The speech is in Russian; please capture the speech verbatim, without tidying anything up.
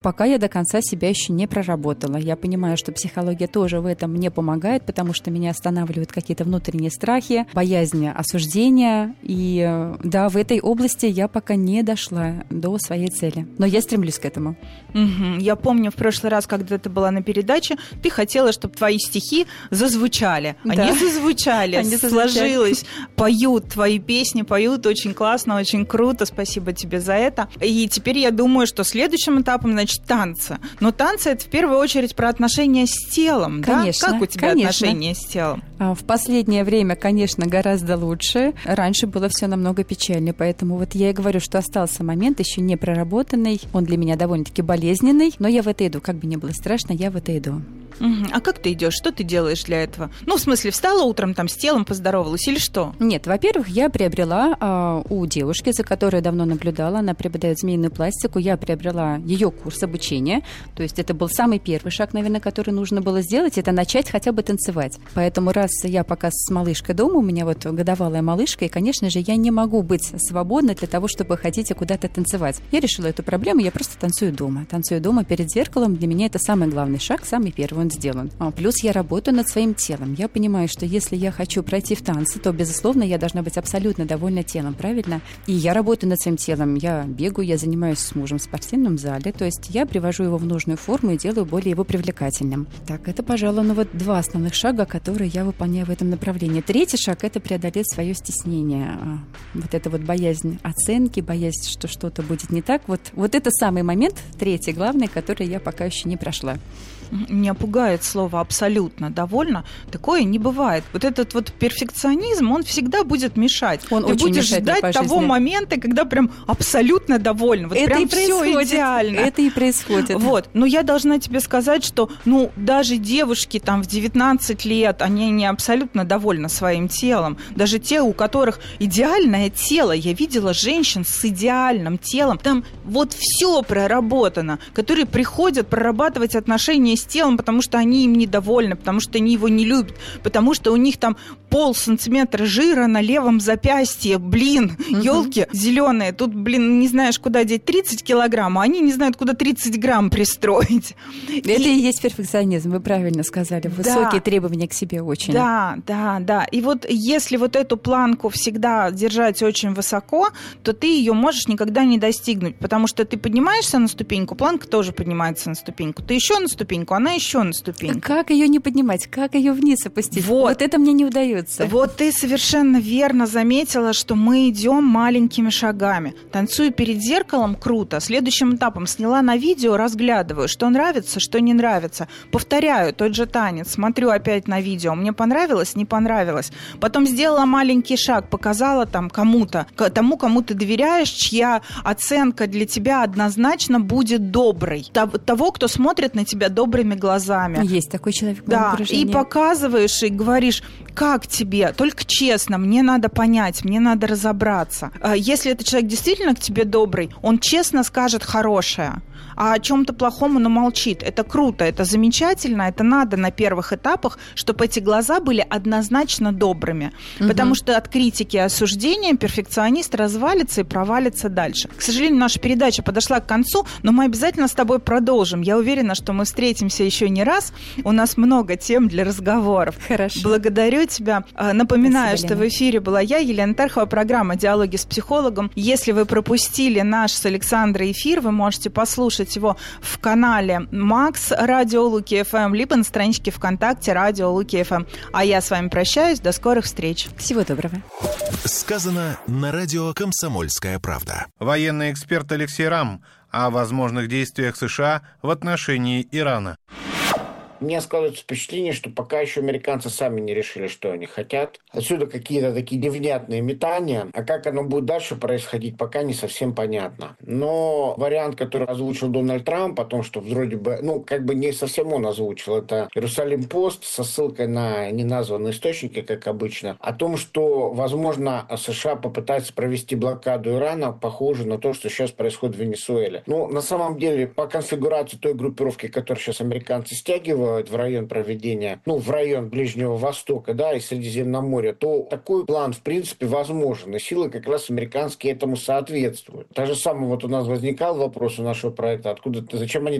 Пока я до конца себя еще не проработала. Я понимаю, что психология тоже в этом мне помогает, потому что меня останавливают какие-то внутренние страхи, боязнь осуждения. И да, в этой области я пока не дошла до своей цели. Но я стремлюсь к этому. Угу. Я помню в прошлый раз, когда ты была на передаче, ты хотела, чтобы твои стихи зазвучали. Да. Они зазвучали, Они сложилось, поют твои песни, поют очень классно, очень круто. Спасибо тебе за это. И теперь я думаю, что следующим этапом, значит, танцы. Но танцы — это в первую очередь про отношения с телом, конечно, да? Как у тебя конечно. отношения с телом? В последнее время, конечно, гораздо лучше. Раньше было все намного печальнее, поэтому вот я и говорю, что остался момент еще не проработанный. Он для меня довольно-таки болезненный, но я в это иду. Как бы ни было страшно, я в это иду. Угу. А как ты идешь? Что ты делаешь для этого? Ну, в смысле, встала утром, там, с телом поздоровалась или что? Нет, во-первых, я приобрела а, у девушки, за которой я давно наблюдала, она преподает змеиную пластику, я приобрела ее курс обучения, то есть это был самый первый шаг, наверное, который нужно было сделать, это начать хотя бы танцевать. Поэтому раз я пока с малышкой дома, у меня вот годовалая малышка, и, конечно же, я не могу быть свободной для того, чтобы ходить и куда-то танцевать. Я решила эту проблему, я просто танцую дома. Танцую дома перед зеркалом, для меня это самый главный шаг, самый первый он сделан. А, плюс я работаю над своим телом. Я понимаю, что если я хочу пройти в танцы, то, безусловно, я должна быть абсолютно довольна телом, правильно? И я работаю над своим телом. Я бегаю, я занимаюсь с мужем в спортивном зале, то есть я привожу его в нужную форму и делаю более его привлекательным. Так, это, пожалуй, ну вот два основных шага, которые я выполняю в этом направлении. Третий шаг – это преодолеть свое стеснение. Вот это вот боязнь оценки, боязнь, что что-то будет не так. Вот, вот это самый момент, третий, главный, который я пока еще не прошла. Меня пугает слово «абсолютно довольна». Такое не бывает. Вот этот вот перфекционизм, он всегда будет мешать. Он Ты очень будешь мешает ждать по того жизни. момента, когда прям абсолютно довольна. Вот это прям и все происходит. идеально. Это и происходит. Вот. Но я должна тебе сказать, что ну, даже девушки там в девятнадцать лет, они не абсолютно довольны своим телом. Даже те, у которых идеальное тело. Я видела женщин с идеальным телом. Там вот все проработано, которые приходят прорабатывать отношения с телом, потому что они им недовольны, потому что они его не любят, потому что у них там пол сантиметра жира на левом запястье. Блин, елки uh-huh. зеленые. Тут, блин, не знаешь, куда деть тридцать килограмм, а они не знают, куда тридцать грамм пристроить. Это и, и есть перфекционизм, вы правильно сказали. Высокие да. требования к себе очень. Да, да, да. И вот если вот эту планку всегда держать очень высоко, то ты ее можешь никогда не достигнуть, потому что ты поднимаешься на ступеньку, планка тоже поднимается на ступеньку. Ты еще на ступеньку, она еще на ступеньку. Как ее не поднимать? Как ее вниз опустить? Вот. вот это мне не удается. Вот ты совершенно верно заметила, что мы идем маленькими шагами. Танцую перед зеркалом круто. Следующим этапом сняла на видео, разглядываю, что нравится, что не нравится. Повторяю тот же танец, смотрю опять на видео. Мне понравилось, не понравилось. Потом сделала маленький шаг, показала там кому-то, тому, кому ты доверяешь, чья оценка для тебя однозначно будет доброй. Того, кто смотрит на тебя добрыми глазами. Есть такой человек в моем да, окружении. И показываешь, и говоришь, как тебе, только честно, мне надо понять, мне надо разобраться. Если этот человек действительно к тебе добрый, он честно скажет хорошее, а о чем-то плохом он умолчит. Это круто, это замечательно, это надо на первых этапах, чтобы эти глаза были однозначно добрыми. Угу. Потому что от критики и осуждения перфекционист развалится и провалится дальше. К сожалению, наша передача подошла к концу, но мы обязательно с тобой продолжим. Я уверена, что мы встретимся еще не раз. У нас много тем для разговоров. Хорошо. Благодарю тебя. Напоминаю, Спасибо, что в эфире была я, Елена Терхова, программа «Диалоги с психологом». Если вы пропустили наш с Александрой эфир, вы можете послушать его в канале Макс Радио Луки эф эм, либо на страничке ВКонтакте Радио Луки эф эм. А я с вами прощаюсь. До скорых встреч. Всего доброго. Сказано на радио «Комсомольская правда». Военный эксперт Алексей Рам о возможных действиях США в отношении Ирана. У меня складывается впечатление, что пока еще американцы сами не решили, что они хотят. Отсюда какие-то такие невнятные метания. А как оно будет дальше происходить, пока не совсем понятно. Но вариант, который озвучил Дональд Трамп, о том, что вроде бы, ну, как бы не совсем он озвучил, это Иерусалим Пост со ссылкой на неназванные источники, как обычно, о том, что, возможно, США попытаются провести блокаду Ирана, похоже на то, что сейчас происходит в Венесуэле. Ну, на самом деле, по конфигурации той группировки, которую сейчас американцы стягивают, сделать в район проведения, ну, в район Ближнего Востока, да, и Средиземноморья, то такой план, в принципе, возможен. И силы как раз американские этому соответствуют. Та же самая вот у нас возникал вопрос у нашего проекта, откуда, зачем они